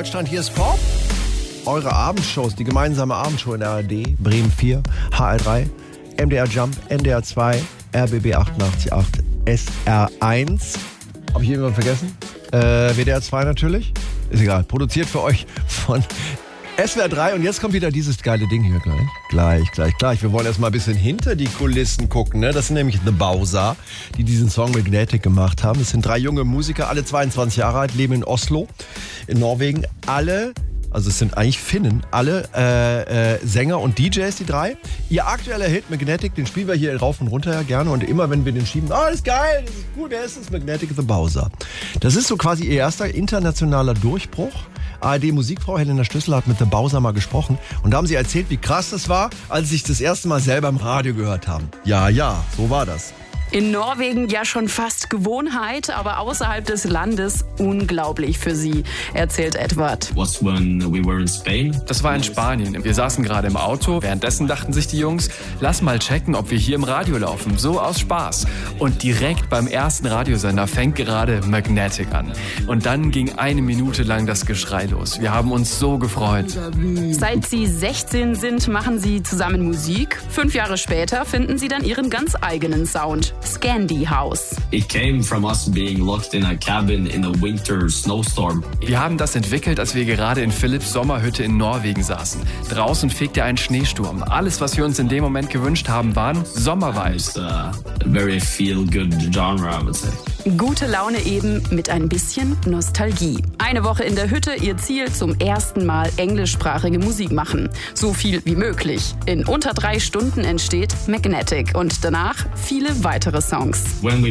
Deutschland, hier ist Pop. Eure Abendshows, die gemeinsame Abendshow in der ARD, Bremen 4, HR3, MDR Jump, NDR 2, RBB 88.8, SR1. Habe ich irgendwann vergessen? WDR 2 natürlich. Ist egal. Produziert für euch von SWR 3 und jetzt kommt wieder dieses geile Ding hier gleich. Wir wollen erstmal ein bisschen hinter die Kulissen gucken, ne? Das sind nämlich The Bowser, die diesen Song Magnetic gemacht haben. Das sind 3 junge Musiker, alle 22 Jahre alt, leben in Oslo, in Norwegen. Also es sind eigentlich Finnen, alle Sänger und DJs, die 3. Ihr aktueller Hit Magnetic, den spielen wir hier rauf und runter gerne. Und immer wenn wir den schieben, das ist geil, das ist gut, wer ist das? Magnetic The Bowser. Das ist so quasi ihr erster internationaler Durchbruch. ARD-Musikfrau Helena Schlüssel hat mit The Bowser mal gesprochen. Und da haben sie erzählt, wie krass das war, als sie sich das erste Mal selber im Radio gehört haben. Ja, so war das. In Norwegen ja schon fast Gewohnheit, aber außerhalb des Landes unglaublich für sie, erzählt Edward. Das war in Spanien. Wir saßen gerade im Auto. Währenddessen dachten sich die Jungs, lass mal checken, ob wir hier im Radio laufen. So aus Spaß. Und direkt beim ersten Radiosender fängt gerade Magnetic an. Und dann ging 1 Minute lang das Geschrei los. Wir haben uns so gefreut. Seit sie 16 sind, machen sie zusammen Musik. 5 Jahre später finden sie dann ihren ganz eigenen Sound. Scandi House. It came from us being locked in a cabin in a winter snowstorm. Wir haben das entwickelt, als wir gerade in Philipps Sommerhütte in Norwegen saßen. Draußen fegte ein Schneesturm. Alles, was wir uns in dem Moment gewünscht haben, waren Sommervibes. A very feel-good genre, I would say. Gute Laune eben mit ein bisschen Nostalgie. 1 Woche in der Hütte, ihr Ziel, zum ersten Mal englischsprachige Musik machen. So viel wie möglich. In unter 3 Stunden entsteht Magnetic und danach viele weitere Songs.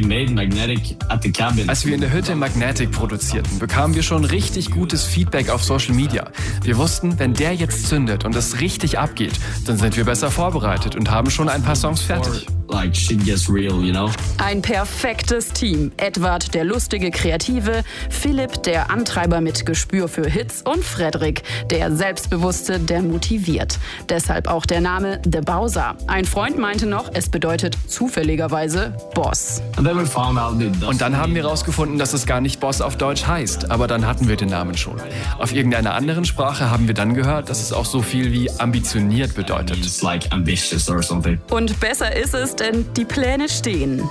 Als wir in der Hütte Magnetic produzierten, bekamen wir schon richtig gutes Feedback auf Social Media. Wir wussten, wenn der jetzt zündet und es richtig abgeht, dann sind wir besser vorbereitet und haben schon ein paar Songs fertig. Like shit gets real, you know? Ein perfektes Team. Edward, der lustige Kreative, Philipp, der Antreiber mit Gespür für Hits und Frederik, der Selbstbewusste, der motiviert. Deshalb auch der Name The Bowser. Ein Freund meinte noch, es bedeutet zufälligerweise Boss. Und dann haben wir herausgefunden, dass es gar nicht Boss auf Deutsch heißt, aber dann hatten wir den Namen schon. Auf irgendeiner anderen Sprache haben wir dann gehört, dass es auch so viel wie ambitioniert bedeutet. Und besser ist es, denn die Pläne stehen.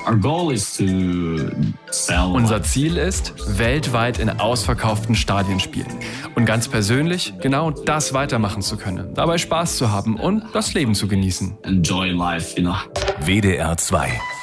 Unser Ziel ist, weltweit in ausverkauften Stadien spielen. Und ganz persönlich genau das weitermachen zu können. Dabei Spaß zu haben und das Leben zu genießen. Enjoy life, you know. WDR 2